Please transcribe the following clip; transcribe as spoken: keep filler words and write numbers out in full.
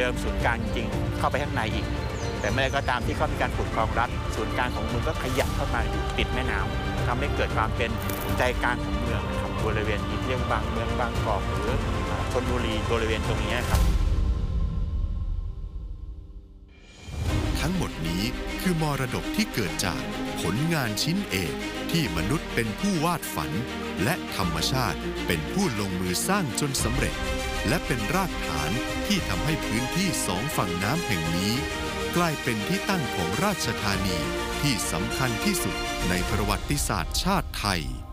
มศูนย์กลางจริงเข้าไปข้างในอีกแต่เมื่อไรก็ตามที่เขามีการขุดคลองรัฐศูนย์กลางของเมืองก็ขยับเข้ามาอยู่ติดแม่น้ำทำให้เกิดความเป็นใจกลางของเมืองนะครับบริเวณที่เรียกบางเมืองบางกอกหรือชลบุรีบริเวณตรงนี้ครับทั้งหมดนี้คือมรดกที่เกิดจากผลงานชิ้นเอกที่มนุษย์เป็นผู้วาดฝันและธรรมชาติเป็นผู้ลงมือสร้างจนสำเร็จและเป็นรากฐานที่ทำให้พื้นที่สองฝั่งน้ำแห่งนี้กลายเป็นที่ตั้งของราชธานีที่สำคัญที่สุดในประวัติศาสตร์ชาติไทย